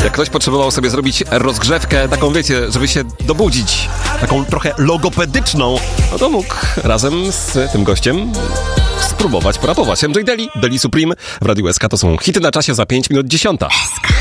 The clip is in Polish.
Jak ktoś potrzebował sobie zrobić rozgrzewkę, taką wiecie, żeby się dobudzić, taką trochę logopedyczną, no to mógł razem z tym gościem spróbować porapować. MJ Daily, Daily Supreme w Radiu SK to są hity na czasie za 5 minut 10.